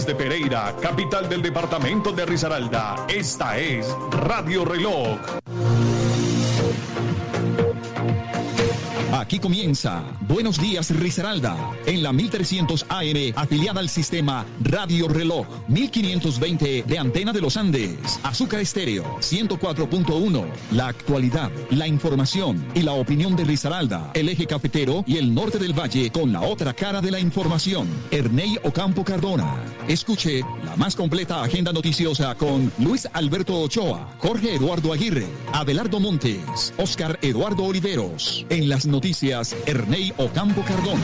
desde Pereira, capital del departamento de Risaralda, esta es Radio Reloj. Aquí comienza Buenos Días Risaralda, en la 1300 AM, afiliada al sistema Radio Reloj, 1520 de Antena de los Andes, Azúcar Estéreo, 104.1, la actualidad, la información y la opinión de Risaralda, el eje cafetero y el norte del valle con la otra cara de la información, Ernei Ocampo Cardona. Escuche la más completa agenda noticiosa con Luis Alberto Ochoa, Jorge Eduardo Aguirre, Abelardo Montes, Oscar Eduardo Oliveros. En las noticias, Ernei Ocampo Cardona.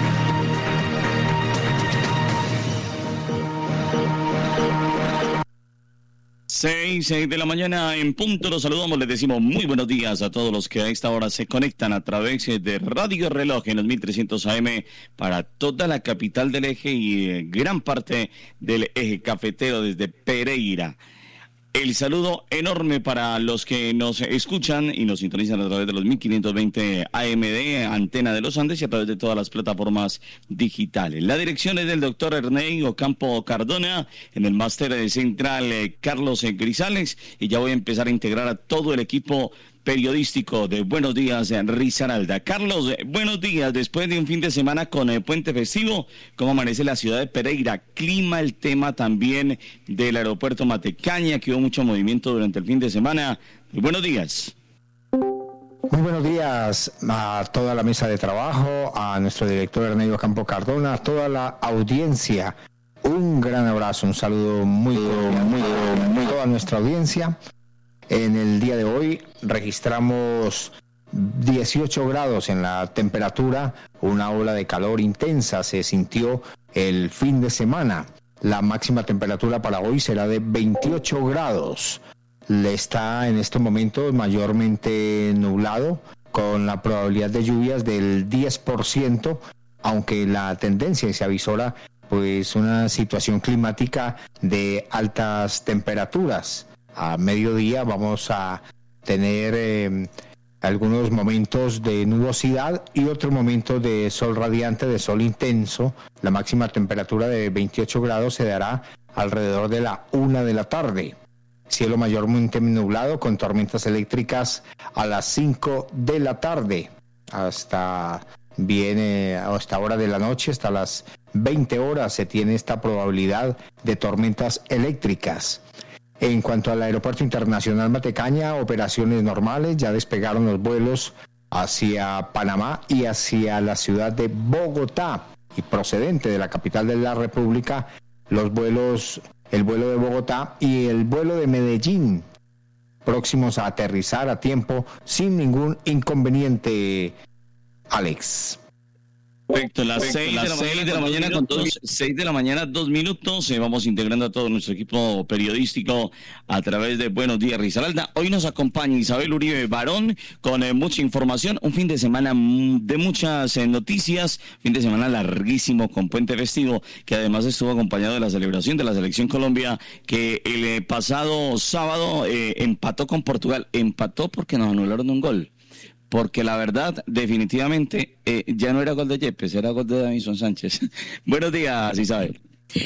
6 de la mañana en punto, los saludamos, les decimos muy buenos días a todos los que a esta hora se conectan a través de Radio Reloj en los 1300 AM para toda la capital del eje y gran parte del eje cafetero desde Pereira. El saludo enorme para los que nos escuchan y nos sintonizan a través de los 1520 AM de Antena de los Andes y a través de todas las plataformas digitales. La dirección es del doctor Ernei Ocampo Cardona, en el máster central Carlos Grisales, y ya voy a empezar a integrar a todo el equipo periodístico de Buenos Días Risaralda. Carlos, buenos días. Después de un fin de semana con el puente festivo, ¿cómo amanece la ciudad de Pereira? Clima, el tema también del aeropuerto Matecaña, que hubo mucho movimiento durante el fin de semana. Muy buenos días. Muy buenos días a toda la mesa de trabajo, a nuestro director Ernei Ocampo Cardona, a toda la audiencia. Un gran abrazo, un saludo muy a toda nuestra audiencia. En el día de hoy registramos 18 grados en la temperatura, una ola de calor intensa se sintió el fin de semana. La máxima temperatura para hoy será de 28 grados. Está en estos momentos mayormente nublado, con la probabilidad de lluvias del 10%, aunque la tendencia se avisora pues una situación climática de altas temperaturas. A mediodía vamos a tener algunos momentos de nubosidad y otros momentos de sol radiante, de sol intenso. La máxima temperatura de 28 grados se dará alrededor de la 1 de la tarde. Cielo mayormente nublado con tormentas eléctricas a las 5 de la tarde. Hasta hora de la noche, hasta las 20 horas se tiene esta probabilidad de tormentas eléctricas. En cuanto al Aeropuerto Internacional Matecaña, operaciones normales, ya despegaron los vuelos hacia Panamá y hacia la ciudad de Bogotá, y procedente de la capital de la República, el vuelo de Bogotá y el vuelo de Medellín, próximos a aterrizar a tiempo sin ningún inconveniente, Alex. Perfecto, las 6 de la mañana con 2 minutos, vamos integrando a todo nuestro equipo periodístico a través de Buenos Días Risaralda. Hoy nos acompaña Isabel Uribe Barón con mucha información, un fin de semana de muchas noticias, fin de semana larguísimo con puente festivo, que además estuvo acompañado de la celebración de la Selección Colombia, que el pasado sábado empató con Portugal, empató porque nos anularon un gol. Porque la verdad, definitivamente, ya no era gol de Yepes, era gol de Davinson Sánchez. Buenos días, Isabel.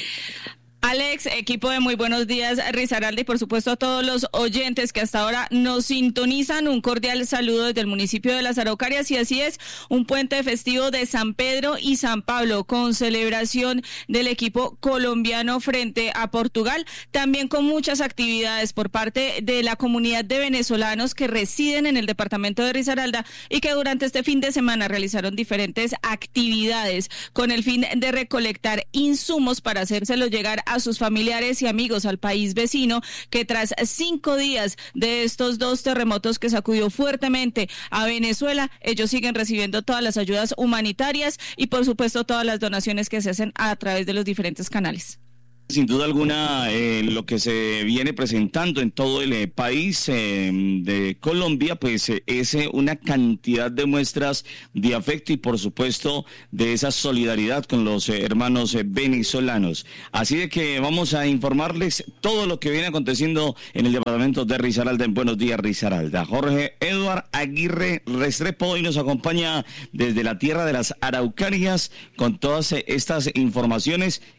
Alex, equipo de Muy Buenos Días Risaralda, y por supuesto a todos los oyentes que hasta ahora nos sintonizan, un cordial saludo desde el municipio de Las Araucarias. Y así es, un puente festivo de San Pedro y San Pablo con celebración del equipo colombiano frente a Portugal, también con muchas actividades por parte de la comunidad de venezolanos que residen en el departamento de Risaralda y que durante este fin de semana realizaron diferentes actividades con el fin de recolectar insumos para hacérselo llegar a sus familiares y amigos al país vecino, que tras 5 días de estos 2 terremotos que sacudió fuertemente a Venezuela, ellos siguen recibiendo todas las ayudas humanitarias y por supuesto todas las donaciones que se hacen a través de los diferentes canales. Sin duda alguna, lo que se viene presentando en todo el país de Colombia, pues es una cantidad de muestras de afecto y por supuesto de esa solidaridad con los hermanos venezolanos. Así de que vamos a informarles todo lo que viene aconteciendo en el departamento de Risaralda en Buenos Días Risaralda. Jorge Eduardo Aguirre Restrepo hoy nos acompaña desde la tierra de las Araucarias con todas estas informaciones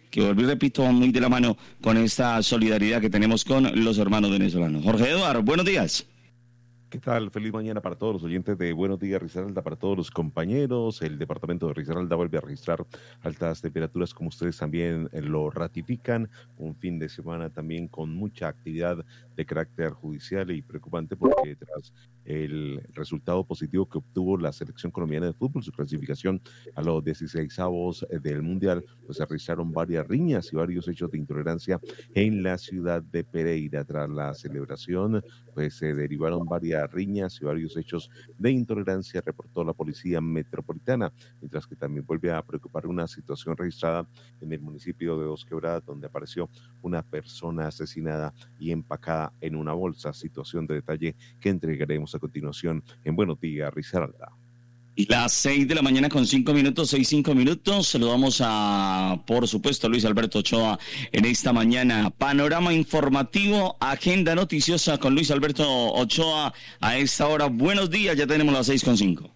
que volví, repito, muy de la mano con esta solidaridad que tenemos con los hermanos venezolanos. Jorge Eduardo, buenos días. ¿Qué tal? Feliz mañana para todos los oyentes de Buenos Días Risaralda, para todos los compañeros. El departamento de Risaralda vuelve a registrar altas temperaturas, como ustedes también lo ratifican. Un fin de semana también con mucha actividad de carácter judicial y preocupante, porque tras el resultado positivo que obtuvo la selección colombiana de fútbol, su clasificación a los 16avos del Mundial, pues se registraron varias riñas y varios hechos de intolerancia en la ciudad de Pereira. Tras la celebración, pues se derivaron varias riñas y varios hechos de intolerancia, reportó la Policía Metropolitana, mientras que también vuelve a preocupar una situación registrada en el municipio de Dos Quebradas, donde apareció una persona asesinada y empacada en una bolsa, situación de detalle que entregaremos a continuación en Buenos Días Risaralda. Las 6 de la mañana con 5 minutos, 6-5 minutos. Saludamos a, por supuesto, Luis Alberto Ochoa en esta mañana. Panorama informativo, agenda noticiosa con Luis Alberto Ochoa a esta hora. Buenos días, ya tenemos las 6:05.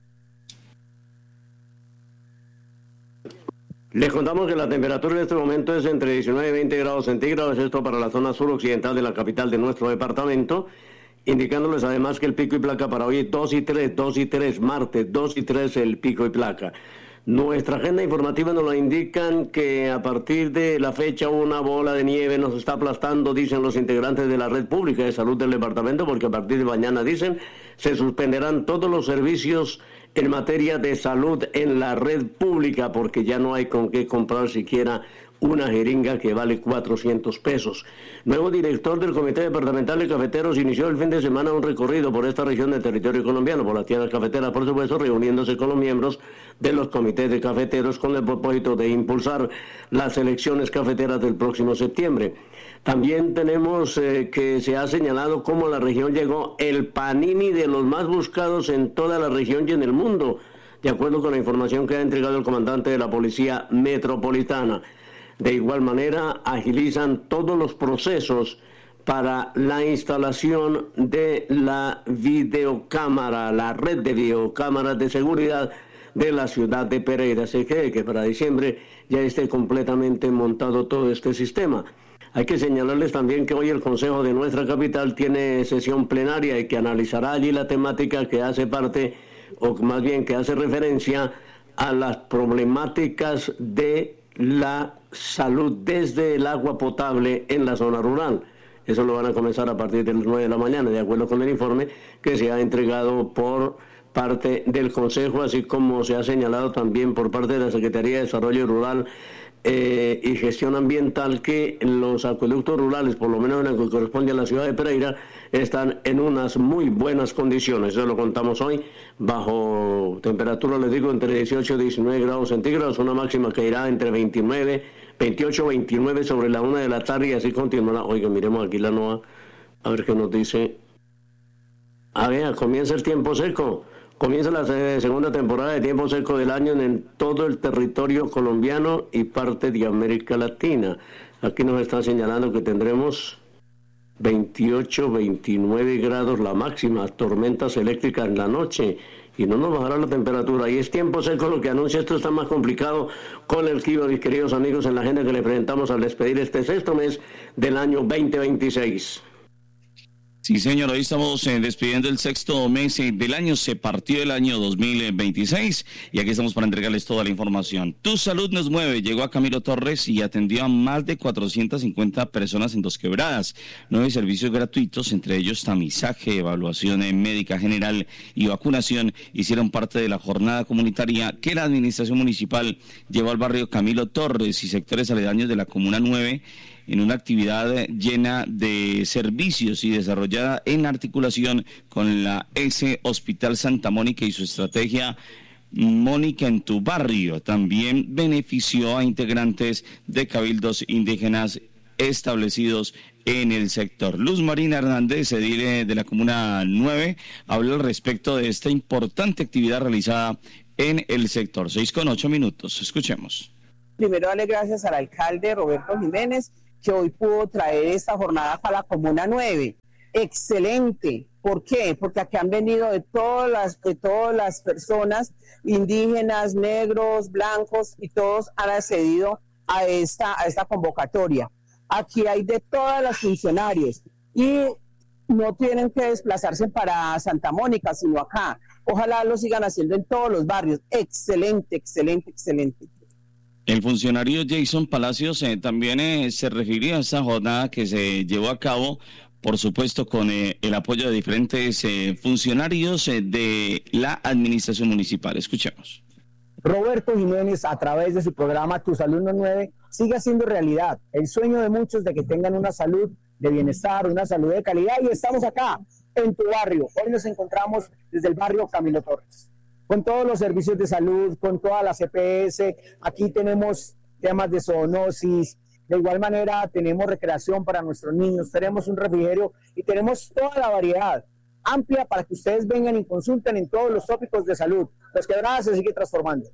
Les contamos que la temperatura en este momento es entre 19 y 20 grados centígrados, esto para la zona suroccidental de la capital de nuestro departamento, indicándoles además que el pico y placa para hoy es 2 y 3, martes 2 y 3 el pico y placa. Nuestra agenda informativa nos lo indican que a partir de la fecha una bola de nieve nos está aplastando, dicen los integrantes de la red pública de salud del departamento, porque a partir de mañana, dicen, se suspenderán todos los servicios en materia de salud en la red pública, porque ya no hay con qué comprar siquiera una jeringa que vale 400 pesos. Nuevo director del Comité Departamental de Cafeteros inició el fin de semana un recorrido por esta región del territorio colombiano, por las tierras cafeteras, por supuesto, reuniéndose con los miembros de los comités de cafeteros con el propósito de impulsar las elecciones cafeteras del próximo septiembre. También tenemos que se ha señalado cómo la región llegó el panini de los más buscados en toda la región y en el mundo, de acuerdo con la información que ha entregado el comandante de la Policía Metropolitana. De igual manera, agilizan todos los procesos para la instalación de la videocámara, la red de videocámaras de seguridad de la ciudad de Pereira. Se cree que para diciembre ya esté completamente montado todo este sistema. Hay que señalarles también que hoy el Consejo de nuestra capital tiene sesión plenaria y que analizará allí la temática que hace parte, o más bien que hace referencia a las problemáticas de la salud desde el agua potable en la zona rural. Eso lo van a comenzar a partir de las 9 de la mañana, de acuerdo con el informe que se ha entregado por parte del Consejo, así como se ha señalado también por parte de la Secretaría de Desarrollo Rural y Gestión Ambiental, que los acueductos rurales, por lo menos en lo que corresponde a la ciudad de Pereira, están en unas muy buenas condiciones. Eso lo contamos hoy, bajo temperatura, les digo, entre 18 y 19 grados centígrados, una máxima que irá entre 28, 29 sobre la 1 de la tarde, y así continuará. Oiga, miremos aquí la NOAA, a ver qué nos dice. A ver, comienza el tiempo seco. Comienza la segunda temporada de tiempo seco del año en todo el territorio colombiano y parte de América Latina. Aquí nos están señalando que tendremos 28, 29 grados la máxima, tormentas eléctricas en la noche, y no nos bajará la temperatura. Y es tiempo seco lo que anuncia. Esto está más complicado con el clima, mis queridos amigos, en la agenda que le presentamos al despedir este sexto mes del año 2026. Sí, señor, hoy estamos despidiendo el sexto mes del año, se partió el año 2026 y aquí estamos para entregarles toda la información. Tu Salud Nos Mueve llegó a Camilo Torres y atendió a más de 450 personas en Dos Quebradas. 9 servicios gratuitos, entre ellos tamizaje, evaluación médica general y vacunación, hicieron parte de la jornada comunitaria que la Administración Municipal llevó al barrio Camilo Torres y sectores aledaños de la Comuna 9, en una actividad llena de servicios y desarrollada en articulación con la S Hospital Santa Mónica y su estrategia Mónica en tu barrio. También benefició a integrantes de cabildos indígenas establecidos en el sector. Luz Marina Hernández, edil de la Comuna 9, habló al respecto de esta importante actividad realizada en el sector. 6:08 minutos. Escuchemos. Primero, darle gracias al alcalde Roberto Jiménez, que hoy pudo traer esta jornada para la Comuna 9. Excelente. ¿Por qué? Porque aquí han venido de todas las personas, indígenas, negros, blancos, y todos han accedido a esta convocatoria. Aquí hay de todas las funcionarias y no tienen que desplazarse para Santa Mónica, sino acá. Ojalá lo sigan haciendo en todos los barrios. Excelente, excelente, excelente. El funcionario Jason Palacios también se refirió a esa jornada que se llevó a cabo, por supuesto, con el apoyo de diferentes funcionarios de la administración municipal. Escuchemos. Roberto Jiménez, a través de su programa Tu Salud No 9, sigue haciendo realidad el sueño de muchos de que tengan una salud de bienestar, una salud de calidad, y estamos acá en tu barrio. Hoy nos encontramos desde el barrio Camilo Torres, con todos los servicios de salud, con todas las EPS. Aquí tenemos temas de zoonosis, de igual manera tenemos recreación para nuestros niños, tenemos un refrigerio y tenemos toda la variedad amplia para que ustedes vengan y consulten en todos los tópicos de salud. Los Quebradas se sigue transformando.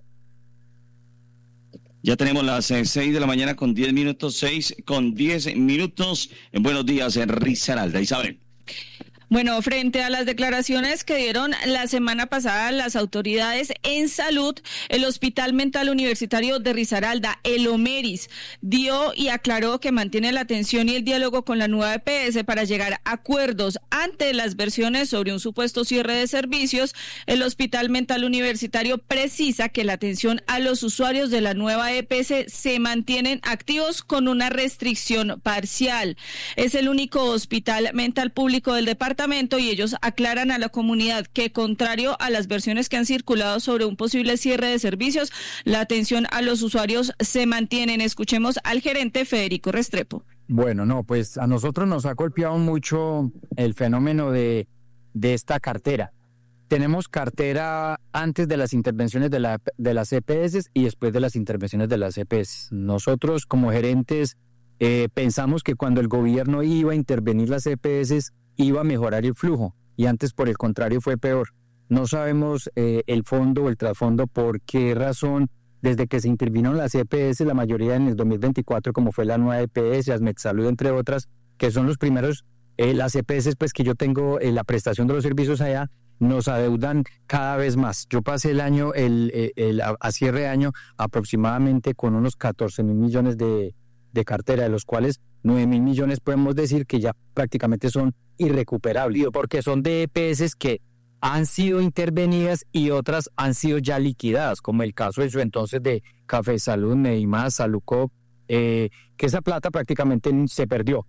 Ya tenemos las 6 de la mañana con 10 minutos, 6:10. En Buenos Días, en Risaralda. Isabel. Bueno, frente a las declaraciones que dieron la semana pasada las autoridades en salud, el Hospital Mental Universitario de Risaralda, el OMERIS, dio y aclaró que mantiene la atención y el diálogo con la nueva EPS para llegar a acuerdos. Ante las versiones sobre un supuesto cierre de servicios, el Hospital Mental Universitario precisa que la atención a los usuarios de la nueva EPS se mantienen activos con una restricción parcial. Es el único hospital mental público del departamento y ellos aclaran a la comunidad que, contrario a las versiones que han circulado sobre un posible cierre de servicios, la atención a los usuarios se mantienen. Escuchemos al gerente Federico Restrepo. Bueno, no, pues a nosotros nos ha golpeado mucho el fenómeno de esta cartera. Tenemos cartera antes de las intervenciones de las EPS y después de las intervenciones de las EPS. Nosotros como gerentes pensamos que cuando el gobierno iba a intervenir las EPS iba a mejorar el flujo y antes por el contrario fue peor. No sabemos el fondo o el trasfondo por qué razón desde que se intervino las EPS, la mayoría en el 2024, como fue la nueva EPS, AsmedSalud, entre otras, que son los primeros, las EPS pues que yo tengo la prestación de los servicios allá, nos adeudan cada vez más. Yo pasé el año, a cierre de año, aproximadamente con unos 14.000 millones de cartera, de los cuales 9.000 millones podemos decir que ya prácticamente son irrecuperables, porque son de EPS que han sido intervenidas y otras han sido ya liquidadas, como el caso de su entonces de Café Salud, Medimás, Salucop, que esa plata prácticamente se perdió.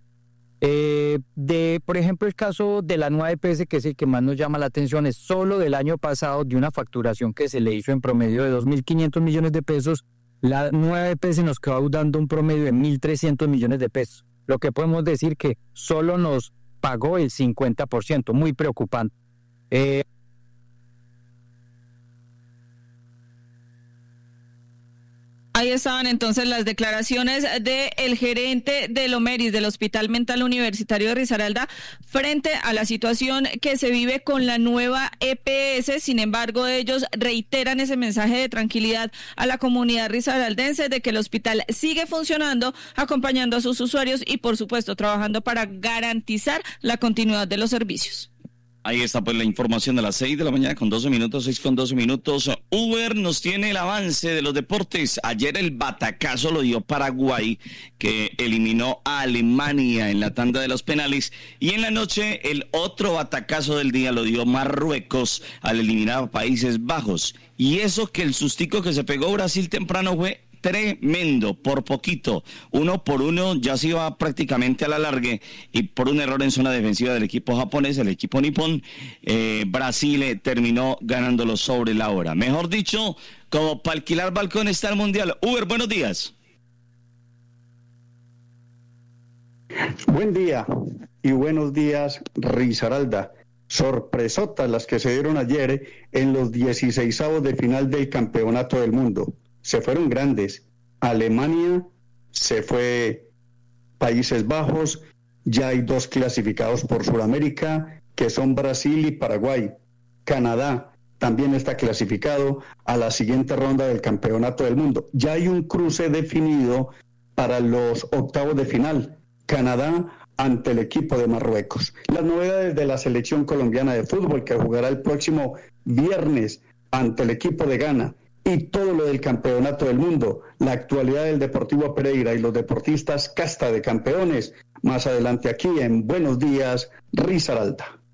Por ejemplo, el caso de la nueva EPS, que es el que más nos llama la atención, es solo del año pasado, de una facturación que se le hizo en promedio de 2.500 millones de pesos, la nueva EPS nos quedó dando un promedio de 1.300 millones de pesos, lo que podemos decir que solo nos pagó el 50%, muy preocupante. Ahí estaban entonces las declaraciones del gerente del OMERIS, del Hospital Mental Universitario de Risaralda, frente a la situación que se vive con la nueva EPS. Sin embargo, ellos reiteran ese mensaje de tranquilidad a la comunidad risaraldense de que el hospital sigue funcionando, acompañando a sus usuarios y, por supuesto, trabajando para garantizar la continuidad de los servicios. Ahí está pues la información de las 6 de la mañana con 12 minutos, 6:12. Uber nos tiene el avance de los deportes. Ayer el batacazo lo dio Paraguay, que eliminó a Alemania en la tanda de los penales. Y en la noche el otro batacazo del día lo dio Marruecos al eliminar a Países Bajos. Y eso que el sustico que se pegó Brasil temprano fue tremendo, por poquito, 1-1, ya se iba prácticamente a la largue y por un error en zona defensiva del equipo japonés, el equipo nipón, Brasil terminó ganándolo sobre la hora. Mejor dicho, como para alquilar balcón está el Mundial. Uber, buenos días. Buen día y buenos días, Risaralda. Sorpresotas las que se dieron ayer en los 16avos de final del Campeonato del Mundo. Se fueron grandes. Alemania, se fue Países Bajos, ya hay 2 clasificados por Sudamérica, que son Brasil y Paraguay. Canadá también está clasificado a la siguiente ronda del Campeonato del Mundo. Ya hay un cruce definido para los octavos de final. Canadá ante el equipo de Marruecos. Las novedades de la selección colombiana de fútbol, que jugará el próximo viernes ante el equipo de Ghana. y todo lo del campeonato del mundo, la actualidad del Deportivo Pereira y los deportistas casta de campeones, más adelante aquí en Buenos Días, Risaralda.